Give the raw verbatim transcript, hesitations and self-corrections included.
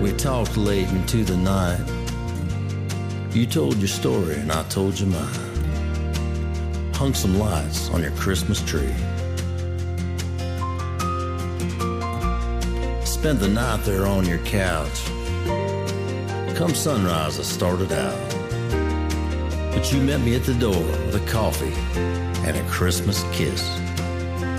We talked late into the night. You told your story and I told you mine. Hung some lights on your Christmas tree. Spent the night there on your couch. Come sunrise I started out. But you met me at the door with a coffee and a Christmas kiss.